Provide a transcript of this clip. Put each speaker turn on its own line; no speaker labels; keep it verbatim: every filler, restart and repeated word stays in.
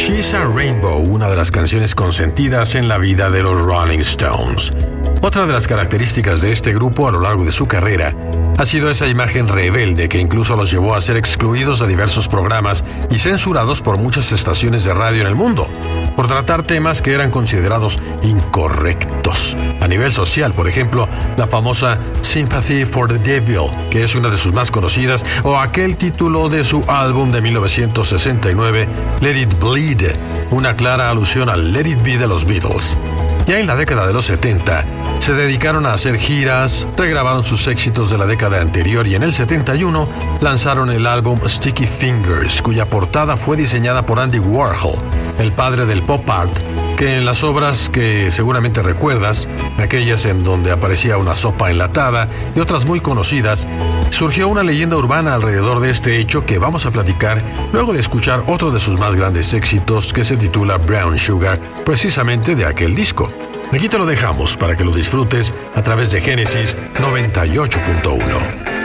She's a Rainbow, una de las canciones consentidas en la vida de los Rolling Stones. Otra de las características de este grupo a lo largo de su carrera ha sido esa imagen rebelde que incluso los llevó a ser excluidos de diversos programas y censurados por muchas estaciones de radio en el mundo, por tratar temas que eran considerados incorrectos. A nivel social, por ejemplo, la famosa Sympathy for the Devil, que es una de sus más conocidas, o aquel título de su álbum de mil novecientos sesenta y nueve, Let It Bleed, una clara alusión al Let It Be de los Beatles. Ya en la década de los setenta, se dedicaron a hacer giras, regrabaron sus éxitos de la década anterior y en el setenta y uno lanzaron el álbum Sticky Fingers, cuya portada fue diseñada por Andy Warhol, el padre del pop art, que en las obras que seguramente recuerdas, aquellas en donde aparecía una sopa enlatada y otras muy conocidas, surgió una leyenda urbana alrededor de este hecho que vamos a platicar luego de escuchar otro de sus más grandes éxitos que se titula Brown Sugar, precisamente de aquel disco. Aquí te lo dejamos para que lo disfrutes a través de Génesis noventa y ocho punto uno.